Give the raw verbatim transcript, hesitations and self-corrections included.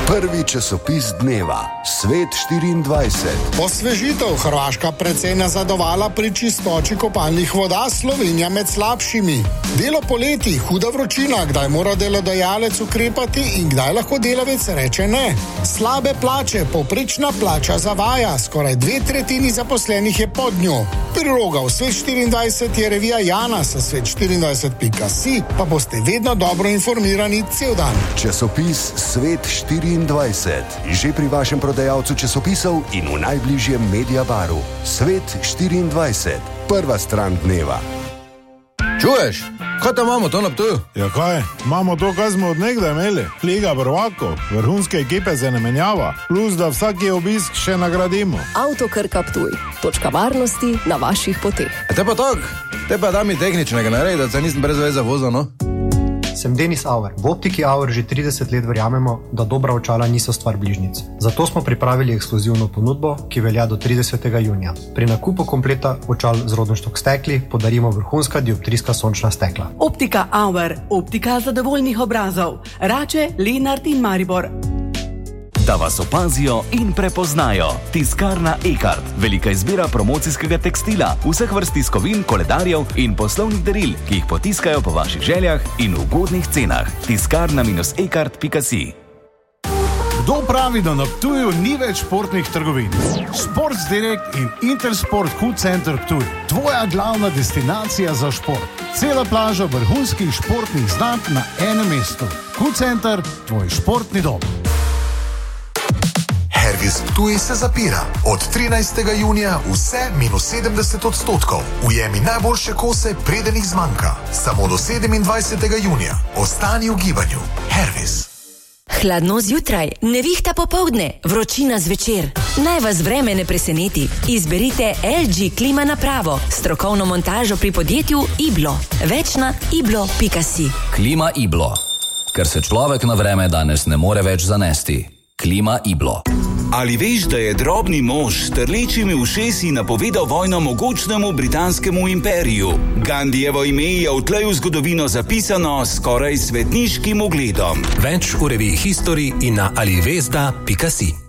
Prvi časopis dneva, Svet štiriindvajset. Osvežitev, Hrvaška precej nazadovala pri čistoči kopalnih voda, Slovenija med slabšimi. Delo poleti, huda vročina, kdaj mora delodajalec ukrepati in kdaj lahko delavec reče ne. Slabe plače, povprečna plača zavaja, skoraj dve tretjini zaposlenih je pod njo. Priloga v Svet štiriindvajset je revija Jana sa svet štiriindvajset pika si, pa boste vedno dobro informirani cel dan. Časopis Svet štiriindvajset, že pri vašem prodajalcu časopisov in v najbližjem Mediabaru. Svet štiriindvajset, prva stran dneva. Čuješ? Kaj tam imamo to na Ptuju? Ja kaj, imamo to, kaj smo od nekdaj imeli. Liga prvakov, vrhunske ekipe se ne menjava, plus da vsaki obisk še nagradimo. Avtokrka Ptuj, točka varnosti na vaših poteh. A te pa tak, te pa da mi tehničnega naredi, da se nisem brez veze vozil, no? Sem Denis Auer. V Optiki Auer že trideset let verjamemo, da dobra očala niso stvar bližnjic. Zato smo pripravili ekskluzivno ponudbo, ki velja do tridesetega junija. Pri nakupu kompleta očal z Rodenstock stekli podarimo vrhunska dioptrijska sončna stekla. Optika Auer, optika zadovoljnih obrazov. Rače, Lenart in Maribor. Da vas opazijo in prepoznajo. Tiskarna Ekart. Velika izbira promocijskega tekstila, vseh vrst tiskovin, koledarjev in poslovnih daril, ki jih potiskajo po vaših željah in v ugodnih cenah. tiskarna ekart pika si. Kdo pravi, da na Ptuju ni več športnih trgovin? Sports Direct in Intersport Q Center Ptuj. Tvoja glavna destinacija za šport. Cela plaža vrhunskih športnih znamk na enem mestu. Q Center, tvoj športni dom. Hervis Ptuj se zapira. Od trinajstega junija vse minus sedemdeset odstotkov. Ujemi najboljše kose, preden jih zmanjka. Samo do sedemindvajsetega junija. Ostani v gibanju. Hervis. Hladno zjutraj, nevihta popovdne, vročina zvečer. Naj vas vreme ne preseneti. Izberite L G klima napravo, strokovno montažo pri podjetju Iblo. Več na iblo pika si. Klima Iblo. Ker se človek na vreme danes ne more več zanesti. Klima Iblo. Ali veš, da je drobni mož s trlečimi ušesi napovedal vojno mogočnemu britanskemu imperiju? Gandijevo ime je odtlej v zgodovino zapisano skoraj svetniškim ugledom. Več v reviji History in na alivesda pika si.